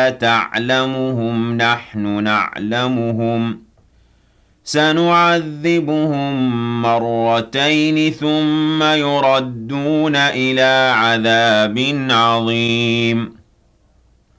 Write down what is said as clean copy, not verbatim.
لا تعلمهم نحن نعلمهم سنعذبهم مرتين ثم يردون إلى عذاب عظيم